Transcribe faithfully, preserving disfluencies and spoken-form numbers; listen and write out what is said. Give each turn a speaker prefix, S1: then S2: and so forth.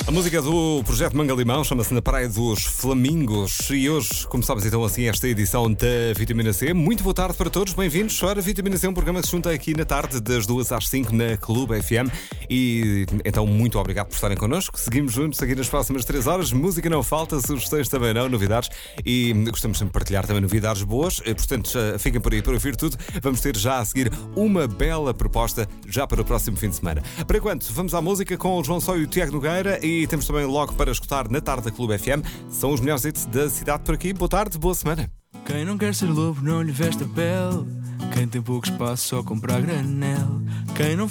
S1: A música do Projeto Manga Limão chama-se Na Praia dos Flamingos e hoje começamos então assim esta edição da Vitamina C. Muito boa tarde para todos, bem-vindos. Ora, Vitamina C é um programa que se junta aqui na tarde das duas às cinco na Clube F M e então muito obrigado por estarem connosco. Seguimos juntos aqui nas próximas três horas. Música não falta, sugestões também não, novidades e gostamos sempre de partilhar também novidades boas, portanto fiquem por aí para ouvir tudo. Vamos ter já a seguir uma bela proposta já para o próximo fim de semana. Para enquanto, vamos à música com o João Só e o Tiago Nogueira e temos também logo para escutar na tarde da Clube F M. São os melhores hits da cidade por aqui. Boa tarde, boa semana.
S2: Quem não quer ser lobo não lhe veste a pele. Quem tem pouco espaço só compra a granel. Quem não